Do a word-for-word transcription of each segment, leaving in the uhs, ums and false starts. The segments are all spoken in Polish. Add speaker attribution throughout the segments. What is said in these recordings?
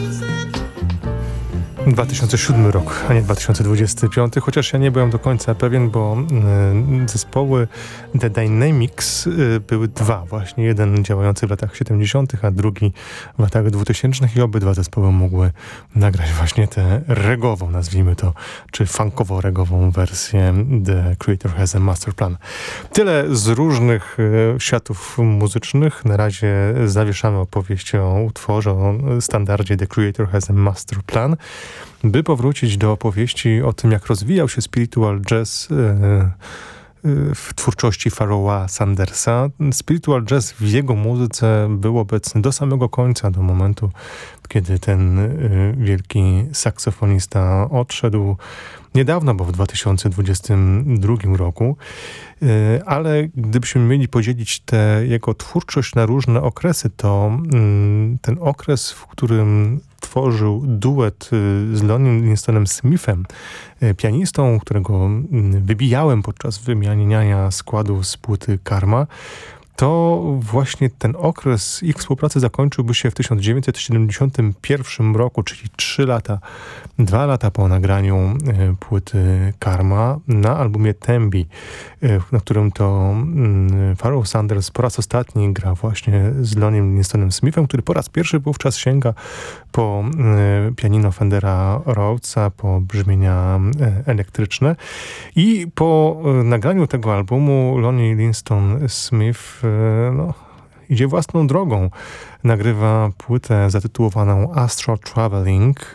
Speaker 1: dwa tysiące siódmy rok, a nie dwa tysiące dwudziesty piąty, chociaż ja nie byłem do końca pewien, bo y, zespoły The Dynamics y, były dwa właśnie. Jeden działający w latach siedemdziesiątych, a drugi w latach dwutysięcznych i obydwa zespoły mogły nagrać właśnie tę regową, nazwijmy to, czy funkowo-regową wersję The Creator Has a Master Plan. Tyle z różnych y, światów muzycznych. Na razie zawieszamy opowieść o utworze, o standardzie The Creator Has a Master Plan, by powrócić do opowieści o tym, jak rozwijał się spiritual jazz yy, yy, w twórczości Pharoaha Sandersa. Spiritual jazz w jego muzyce był obecny do samego końca, do momentu, kiedy ten yy, wielki saksofonista odszedł niedawno, bo w dwa tysiące dwudziestym drugim roku. Yy, ale gdybyśmy mieli podzielić tę jego twórczość na różne okresy, to yy, ten okres, w którym tworzył duet z Lonnie Linstonem Smithem, pianistą, którego wybijałem podczas wymieniania składu z płyty Karma, to właśnie ten okres ich współpracy zakończyłby się w tysiąc dziewięćset siedemdziesiątym pierwszym roku, czyli trzy lata, dwa lata po nagraniu płyty Karma na albumie Tembi, na którym to Pharoah Sanders po raz ostatni gra właśnie z Lonnie Linstonem Smithem, który po raz pierwszy wówczas sięga po pianino Fendera Rhodesa, po brzmienia elektryczne. I po nagraniu tego albumu Lonnie Linston Smith no, idzie własną drogą. Nagrywa płytę zatytułowaną Astral Traveling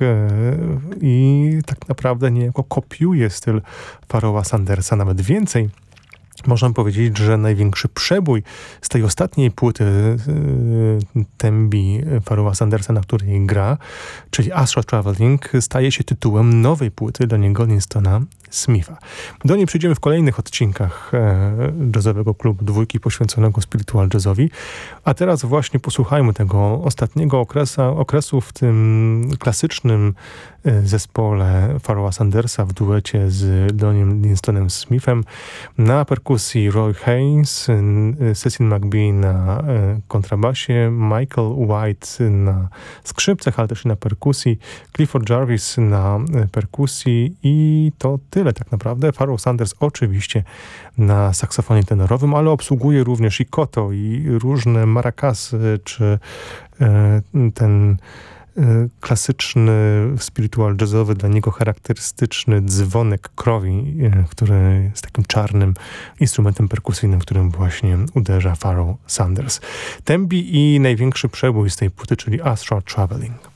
Speaker 1: i tak naprawdę niejako kopiuje styl Pharoaha Sandersa, nawet więcej. Można powiedzieć, że największy przebój z tej ostatniej płyty yy, Tembi Pharoaha Sandersa, na której gra, czyli Astral Traveling, staje się tytułem nowej płyty dla niego Linstona Smitha. Do niej przejdziemy w kolejnych odcinkach e, jazzowego klubu dwójki poświęconego spiritual jazzowi, a teraz właśnie posłuchajmy tego ostatniego okresu, okresu w tym klasycznym e, zespole Pharoaha Sandersa w duecie z Lonnie Linstonem Smithem. Na perkusji Roy Haynes, Cecil McBee na e, kontrabasie, Michael White na skrzypcach, ale też i na perkusji, Clifford Jarvis na e, perkusji i to tyle tak naprawdę. Pharoah Sanders oczywiście na saksofonie tenorowym, ale obsługuje również i koto, i różne maracasy, czy e, ten e, klasyczny, spiritual jazzowy, dla niego charakterystyczny dzwonek krowi, e, który jest takim czarnym instrumentem perkusyjnym, którym właśnie uderza Pharoah Sanders. Tembi i największy przebój z tej płyty, czyli Astral Traveling.